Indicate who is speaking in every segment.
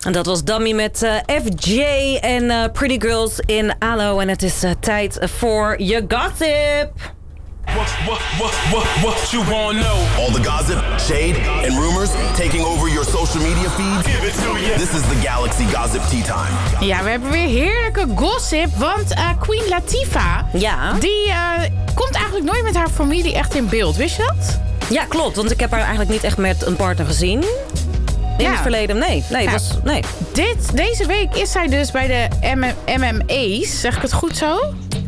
Speaker 1: En dat was Dummy met FJ en Pretty Girls in Alo. En het is tijd voor je gossip.
Speaker 2: What you wanna know?
Speaker 3: All the gossip, shade, and rumors taking over your social media feed.
Speaker 2: Give it to you.
Speaker 3: This is the Galaxy Gossip Tea Time.
Speaker 4: Ja, we hebben weer heerlijke gossip, want Queen Latifah, die komt eigenlijk nooit met haar familie echt in beeld. Wist je dat?
Speaker 1: Ja, klopt, want ik heb haar eigenlijk niet echt met een partner gezien. In het verleden, nee.
Speaker 4: Deze week is zij dus bij de MMA's, zeg ik het goed zo?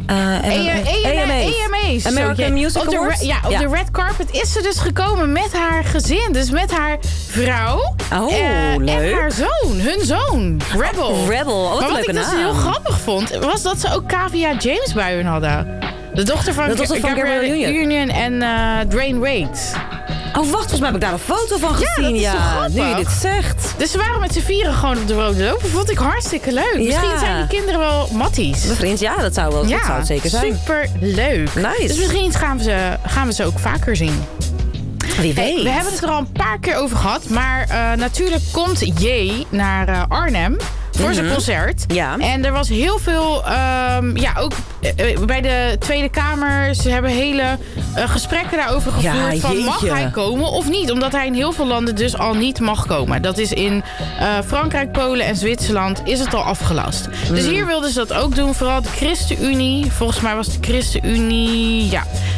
Speaker 4: AMA's.
Speaker 1: American Music Awards?
Speaker 4: Op de red carpet is ze dus gekomen met haar gezin. Dus met haar vrouw
Speaker 1: leuk.
Speaker 4: En haar zoon, hun zoon, Rebel.
Speaker 1: Wat
Speaker 4: maar wat ik dus heel grappig vond, was dat ze ook Kavia James bij hun hadden. De dochter van Gabrielle Union en Dwayne Wade.
Speaker 1: Oh, wacht, volgens mij heb ik daar een foto van gezien.
Speaker 4: Ja, dat is toch grappig?
Speaker 1: Nu je dit zegt.
Speaker 4: Dus ze waren met z'n vieren gewoon op de rode loper. Vond ik hartstikke leuk. Ja. Misschien zijn die kinderen wel matties.
Speaker 1: Mijn vriend, dat zou wel. Dat zou het zeker zijn.
Speaker 4: Super leuk.
Speaker 1: Nice.
Speaker 4: Dus misschien gaan we ze ook vaker zien.
Speaker 1: Wie weet.
Speaker 4: We hebben het er al een paar keer over gehad. Maar natuurlijk komt Jay naar Arnhem voor zijn concert.
Speaker 1: Ja.
Speaker 4: En er was heel veel, ook bij de Tweede Kamer. Ze hebben hele gesprekken daarover gevoerd. Van mag hij komen of niet? Omdat hij in heel veel landen dus al niet mag komen. Dat is in Frankrijk, Polen en Zwitserland is het al afgelast. Dus hier wilden ze dat ook doen. Vooral de ChristenUnie. Volgens mij was de ChristenUnie,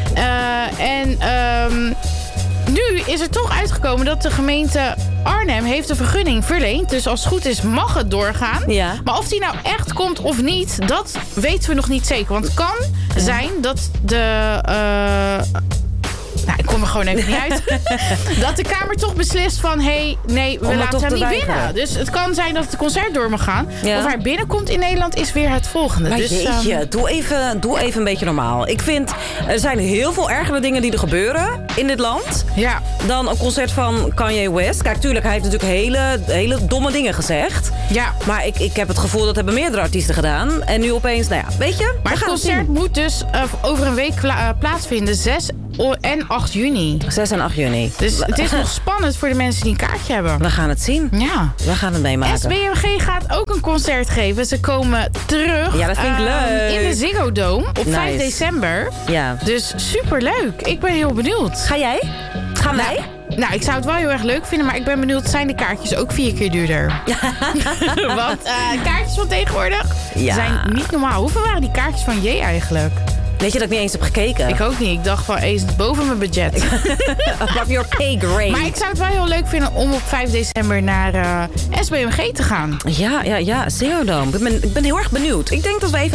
Speaker 4: nu is er toch uitgekomen dat de gemeente Arnhem heeft een vergunning verleend. Dus als het goed is mag het doorgaan. Ja. Maar of die nou echt komt of niet, dat weten we nog niet zeker. Want het kan zijn dat ik kom er gewoon even niet uit. Dat de Kamer toch beslist van... nee, we laten hem niet binnen. Dus het kan zijn dat het concert door mag gaan. Ja. Of hij binnenkomt in Nederland is weer het volgende.
Speaker 1: Maar
Speaker 4: dus,
Speaker 1: jeetje, doe even een beetje normaal. Ik vind, er zijn heel veel ergere dingen die er gebeuren in dit land. Ja. Dan een concert van Kanye West. Kijk, tuurlijk, hij heeft natuurlijk hele domme dingen gezegd. Ja. Maar ik heb het gevoel dat hebben meerdere artiesten gedaan. En nu opeens, weet je...
Speaker 4: Maar het concert moet dus over een week plaatsvinden. 6 en 8 juni.
Speaker 1: 6 en 8 juni.
Speaker 4: Dus het is nog spannend voor de mensen die een kaartje hebben.
Speaker 1: We gaan het zien. Ja. We gaan het meemaken.
Speaker 4: SBMG gaat ook een concert geven. Ze komen terug.
Speaker 1: Ja, dat vind ik leuk.
Speaker 4: In de Ziggo Dome op 5 december. Ja. Dus superleuk. Ik ben heel benieuwd.
Speaker 1: Ga jij? Gaan wij?
Speaker 4: Nou, ik zou het wel heel erg leuk vinden, maar ik ben benieuwd, zijn de kaartjes ook 4 keer duurder? Want kaartjes van tegenwoordig zijn niet normaal. Hoeveel waren die kaartjes van J eigenlijk?
Speaker 1: Weet je dat ik niet eens heb gekeken?
Speaker 4: Ik ook niet. Ik dacht van, is het boven mijn budget.
Speaker 1: Above your pay grade.
Speaker 4: Maar ik zou het wel heel leuk vinden om op 5 december naar SBMG te gaan.
Speaker 1: Ja, Ziggo Dome. Ik ben heel erg benieuwd. Ik denk dat we even